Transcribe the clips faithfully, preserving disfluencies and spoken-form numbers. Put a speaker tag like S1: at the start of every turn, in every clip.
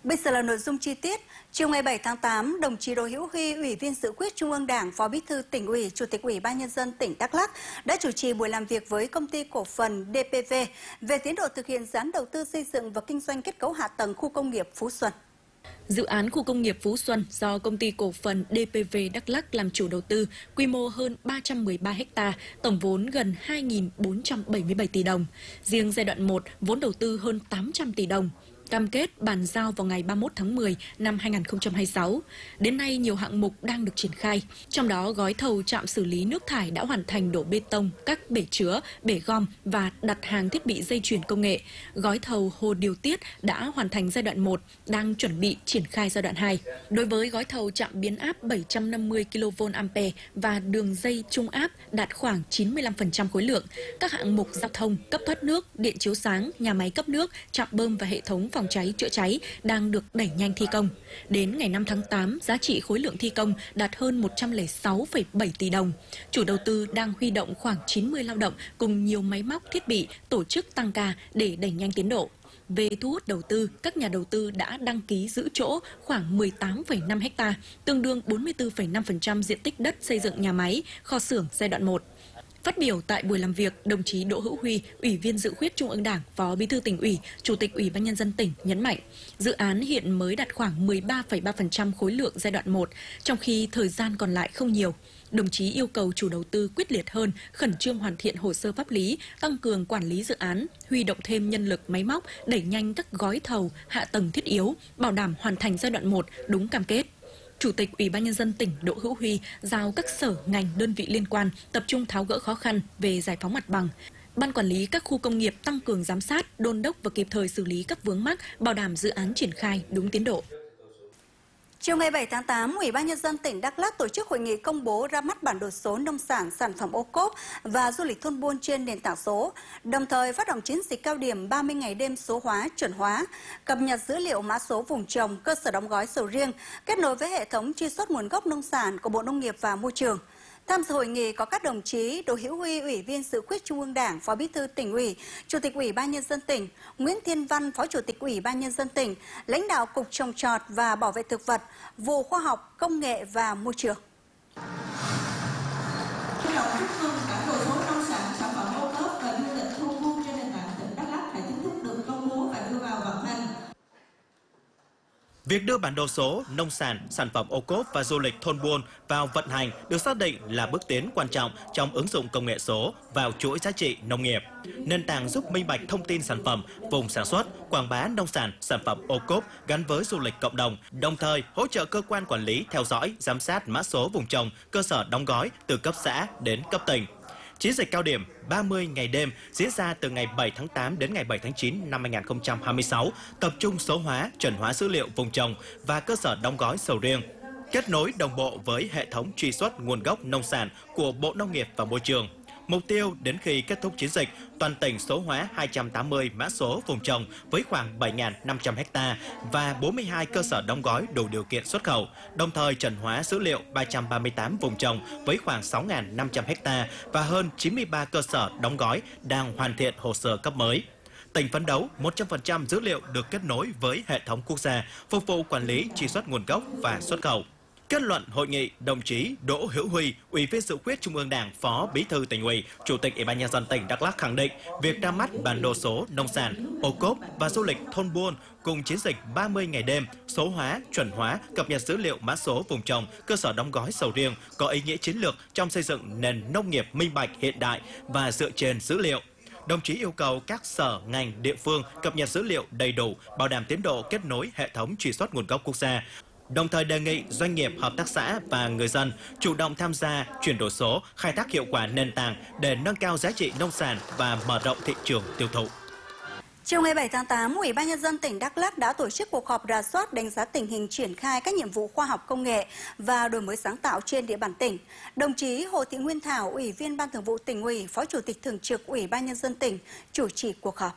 S1: Bây giờ là nội dung chi tiết. Chiều ngày bảy tháng tám, đồng chí Đỗ Hữu Huy, Ủy viên Dự khuyết Trung ương Đảng, Phó Bí thư Tỉnh ủy, Chủ tịch Ủy ban Nhân dân tỉnh Đắk Lắk đã chủ trì buổi làm việc với Công ty Cổ phần đê pê vê về tiến độ thực hiện dự án đầu tư xây dựng và kinh doanh kết cấu hạ tầng khu công nghiệp Phú Xuân.
S2: Dự án khu công nghiệp Phú Xuân do Công ty Cổ phần đê pê vê Đắk Lắk làm chủ đầu tư, quy mô hơn ba trăm mười ba ha, tổng vốn gần hai nghìn bốn trăm bảy mươi bảy tỷ đồng. Riêng giai đoạn một, vốn đầu tư hơn tám trăm tỷ đồng. Cam kết bàn giao vào ngày ba mươi mốt tháng mười năm hai nghìn không trăm hai mươi sáu. Đến nay, nhiều hạng mục đang được triển khai. Trong đó, gói thầu trạm xử lý nước thải đã hoàn thành đổ bê tông, các bể chứa, bể gom và đặt hàng thiết bị dây chuyền công nghệ. Gói thầu hồ điều tiết đã hoàn thành giai đoạn một, đang chuẩn bị triển khai giai đoạn hai. Đối với gói thầu trạm biến áp bảy trăm năm mươi ki lô vôn ampere và đường dây trung áp đạt khoảng chín mươi lăm phần trăm khối lượng. Các hạng mục giao thông, cấp thoát nước, điện chiếu sáng, nhà máy cấp nước, trạm bơm và hệ thống phòng cháy chữa cháy đang được đẩy nhanh thi công. Đến ngày năm tháng tám, giá trị khối lượng thi công đạt hơn một trăm lẻ sáu phẩy bảy tỷ đồng. Chủ đầu tư đang huy động khoảng chín mươi lao động cùng nhiều máy móc thiết bị, tổ chức tăng ca để đẩy nhanh tiến độ. Về thu hút đầu tư, các nhà đầu tư đã đăng ký giữ chỗ khoảng mười tám phẩy năm ha, tương đương bốn mươi tư phẩy năm phần trăm diện tích đất xây dựng nhà máy, kho xưởng giai đoạn một. Phát biểu tại buổi làm việc, đồng chí Đỗ Hữu Huy, Ủy viên Dự khuyết Trung ương Đảng, Phó Bí thư Tỉnh ủy, Chủ tịch Ủy ban Nhân dân tỉnh nhấn mạnh, dự án hiện mới đạt khoảng mười ba phẩy ba phần trăm khối lượng giai đoạn một, trong khi thời gian còn lại không nhiều. Đồng chí yêu cầu chủ đầu tư quyết liệt hơn, khẩn trương hoàn thiện hồ sơ pháp lý, tăng cường quản lý dự án, huy động thêm nhân lực máy móc, đẩy nhanh các gói thầu, hạ tầng thiết yếu, bảo đảm hoàn thành giai đoạn một đúng cam kết. Chủ tịch Ủy ban Nhân dân tỉnh Đỗ Hữu Huy giao các sở, ngành, đơn vị liên quan tập trung tháo gỡ khó khăn về giải phóng mặt bằng. Ban quản lý các khu công nghiệp tăng cường giám sát, đôn đốc và kịp thời xử lý các vướng mắc, bảo đảm dự án triển khai đúng tiến độ.
S1: Chiều ngày bảy tháng tám, Ủy ban Nhân dân tỉnh Đắk Lắk tổ chức hội nghị công bố ra mắt bản đồ số nông sản, sản phẩm ô cốp và du lịch thôn buôn trên nền tảng số, đồng thời phát động chiến dịch cao điểm ba mươi ngày đêm số hóa, chuẩn hóa, cập nhật dữ liệu mã số vùng trồng, cơ sở đóng gói sầu riêng, kết nối với hệ thống truy xuất nguồn gốc nông sản của Bộ Nông nghiệp và Môi trường. Tham dự hội nghị có các đồng chí Đỗ Hữu Huy, Ủy viên Dự khuyết Trung ương Đảng, Phó Bí thư Tỉnh ủy, Chủ tịch Ủy ban Nhân dân tỉnh, Nguyễn Thiên Văn, Phó Chủ tịch Ủy ban Nhân dân tỉnh, lãnh đạo Cục Trồng trọt và Bảo vệ thực vật, vụ Khoa học, Công nghệ và Môi trường.
S3: Việc đưa bản đồ số, nông sản, sản phẩm ô cốp và du lịch thôn buôn vào vận hành được xác định là bước tiến quan trọng trong ứng dụng công nghệ số vào chuỗi giá trị nông nghiệp. Nền tảng giúp minh bạch thông tin sản phẩm, vùng sản xuất, quảng bá nông sản, sản phẩm ô cốp gắn với du lịch cộng đồng, đồng thời hỗ trợ cơ quan quản lý theo dõi, giám sát mã số vùng trồng, cơ sở đóng gói từ cấp xã đến cấp tỉnh. Chiến dịch cao điểm ba mươi ngày đêm diễn ra từ ngày bảy tháng tám đến ngày bảy tháng chín năm hai nghìn không trăm hai mươi sáu, tập trung số hóa, chuẩn hóa dữ liệu vùng trồng và cơ sở đóng gói sầu riêng, kết nối đồng bộ với hệ thống truy xuất nguồn gốc nông sản của Bộ Nông nghiệp và Môi trường. Mục tiêu đến khi kết thúc chiến dịch, toàn tỉnh số hóa hai trăm tám mươi mã số vùng trồng với khoảng bảy nghìn năm trăm ha và bốn mươi hai cơ sở đóng gói đủ điều kiện xuất khẩu, đồng thời chuẩn hóa dữ liệu ba trăm ba mươi tám vùng trồng với khoảng sáu nghìn năm trăm ha và hơn chín mươi ba cơ sở đóng gói đang hoàn thiện hồ sơ cấp mới. Tỉnh phấn đấu một trăm phần trăm dữ liệu được kết nối với hệ thống quốc gia, phục vụ quản lý truy xuất nguồn gốc và xuất khẩu. Kết luận hội nghị, đồng chí Đỗ Hữu Huy, Ủy viên Dự khuyết Trung ương Đảng, Phó Bí thư Tỉnh ủy, Chủ tịch Ủy ban Nhân dân tỉnh Đắk Lắk khẳng định việc ra mắt bản đồ số nông sản, ô cốp và du lịch thôn buôn cùng chiến dịch ba mươi ngày đêm số hóa, chuẩn hóa, cập nhật dữ liệu mã số vùng trồng, cơ sở đóng gói sầu riêng có ý nghĩa chiến lược trong xây dựng nền nông nghiệp minh bạch hiện đại và dựa trên dữ liệu. Đồng chí yêu cầu các sở, ngành, địa phương cập nhật dữ liệu đầy đủ, bảo đảm tiến độ kết nối hệ thống truy xuất nguồn gốc quốc gia. Đồng thời đề nghị doanh nghiệp, hợp tác xã và người dân chủ động tham gia chuyển đổi số, khai thác hiệu quả nền tảng để nâng cao giá trị nông sản và mở rộng thị trường tiêu thụ.
S1: Chiều ngày bảy tháng tám, Ủy ban Nhân dân tỉnh Đắk Lắk đã tổ chức cuộc họp rà soát đánh giá tình hình triển khai các nhiệm vụ khoa học công nghệ và đổi mới sáng tạo trên địa bàn tỉnh. Đồng chí Hồ Thị Nguyên Thảo, Ủy viên Ban Thường vụ Tỉnh ủy, Phó Chủ tịch Thường trực Ủy ban Nhân dân tỉnh chủ trì cuộc họp.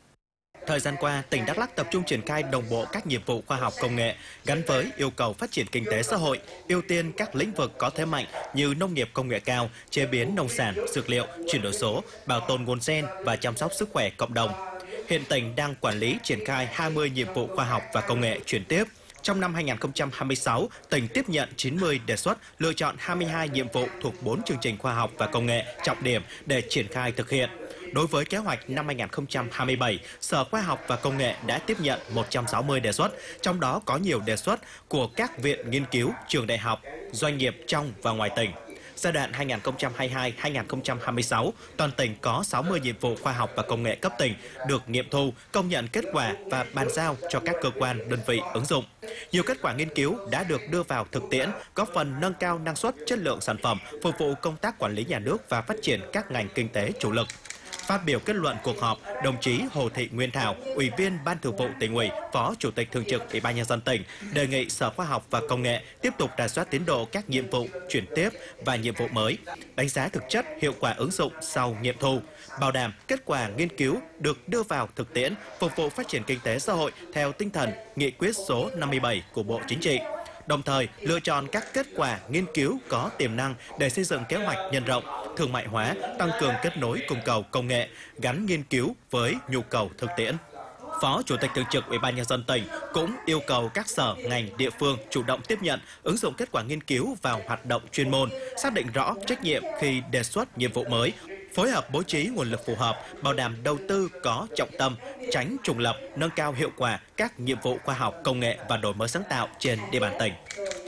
S3: Thời gian qua, tỉnh Đắk Lắk tập trung triển khai đồng bộ các nhiệm vụ khoa học công nghệ gắn với yêu cầu phát triển kinh tế xã hội, ưu tiên các lĩnh vực có thế mạnh như nông nghiệp công nghệ cao, chế biến nông sản, dược liệu, chuyển đổi số, bảo tồn nguồn gen và chăm sóc sức khỏe cộng đồng. hiện tỉnh đang quản lý triển khai hai mươi nhiệm vụ khoa học và công nghệ chuyển tiếp. Trong năm hai nghìn không trăm hai mươi sáu, tỉnh tiếp nhận chín mươi đề xuất, lựa chọn hai mươi hai nhiệm vụ thuộc bốn chương trình khoa học và công nghệ trọng điểm để triển khai thực hiện. Đối với kế hoạch năm hai nghìn không trăm hai mươi bảy, Sở Khoa học và Công nghệ đã tiếp nhận một trăm sáu mươi đề xuất, trong đó có nhiều đề xuất của các viện nghiên cứu, trường đại học, doanh nghiệp trong và ngoài tỉnh. Giai đoạn hai nghìn không trăm hai mươi hai đến hai nghìn không trăm hai mươi sáu, toàn tỉnh có sáu mươi nhiệm vụ khoa học và công nghệ cấp tỉnh được nghiệm thu, công nhận kết quả và bàn giao cho các cơ quan, đơn vị ứng dụng. Nhiều kết quả nghiên cứu đã được đưa vào thực tiễn, góp phần nâng cao năng suất, chất lượng sản phẩm, phục vụ công tác quản lý nhà nước và phát triển các ngành kinh tế chủ lực. Phát biểu kết luận cuộc họp, đồng chí Hồ Thị Nguyên Thảo, Ủy viên Ban Thường vụ Tỉnh ủy, Phó Chủ tịch Thường trực Ủy ban Nhân dân tỉnh, đề nghị Sở Khoa học và Công nghệ tiếp tục rà soát tiến độ các nhiệm vụ chuyển tiếp và nhiệm vụ mới, đánh giá thực chất hiệu quả ứng dụng sau nghiệm thu, bảo đảm kết quả nghiên cứu được đưa vào thực tiễn, phục vụ phát triển kinh tế xã hội theo tinh thần Nghị quyết số năm mươi bảy của Bộ Chính trị. Đồng thời, lựa chọn các kết quả nghiên cứu có tiềm năng để xây dựng kế hoạch nhân rộng, thương mại hóa, tăng cường kết nối cung cầu công nghệ, gắn nghiên cứu với nhu cầu thực tiễn. Phó Chủ tịch Thường trực Ủy ban Nhân dân tỉnh cũng yêu cầu các sở, ngành, địa phương chủ động tiếp nhận, ứng dụng kết quả nghiên cứu vào hoạt động chuyên môn, xác định rõ trách nhiệm khi đề xuất nhiệm vụ mới, phối hợp bố trí nguồn lực phù hợp, bảo đảm đầu tư có trọng tâm, tránh trùng lập, nâng cao hiệu quả các nhiệm vụ khoa học, công nghệ và đổi mới sáng tạo trên địa bàn tỉnh.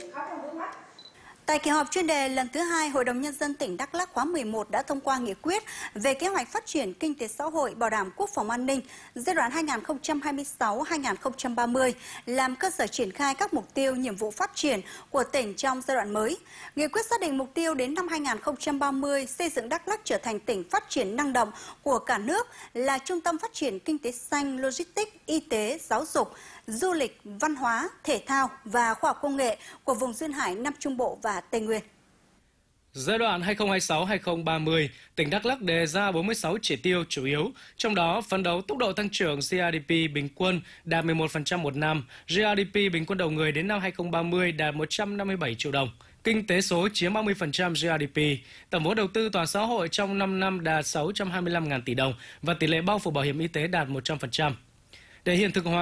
S1: Tại kỳ họp chuyên đề lần thứ hai, Hội đồng Nhân dân tỉnh Đắk Lắk khóa mười một đã thông qua nghị quyết về kế hoạch phát triển kinh tế xã hội, bảo đảm quốc phòng an ninh giai đoạn hai nghìn không trăm hai mươi sáu đến hai nghìn không trăm ba mươi, làm cơ sở triển khai các mục tiêu, nhiệm vụ phát triển của tỉnh trong giai đoạn mới. Nghị quyết xác định mục tiêu đến năm hai nghìn không trăm ba mươi xây dựng Đắk Lắk trở thành tỉnh phát triển năng động của cả nước, là trung tâm phát triển kinh tế xanh, logistics, y tế, giáo dục, du lịch, văn hóa, thể thao và khoa học công nghệ của vùng duyên hải Nam Trung Bộ và Tây Nguyên.
S4: Giai đoạn hai nghìn không trăm hai mươi sáu đến hai nghìn không trăm ba mươi, tỉnh Đắk Lắk đề ra bốn mươi sáu chỉ tiêu chủ yếu, trong đó phấn đấu tốc độ tăng trưởng giê đê pê bình quân đạt mười một phần trăm một năm, giê đê pê bình quân đầu người đến năm hai nghìn không trăm ba mươi đạt một trăm năm mươi bảy triệu đồng. Kinh tế số chiếm ba mươi phần trăm giê đê pê, tổng vốn đầu tư toàn xã hội trong năm năm đạt sáu trăm hai mươi lăm nghìn tỷ đồng và tỷ lệ bao phủ bảo hiểm y tế đạt một trăm phần trăm. Để hiện thực hóa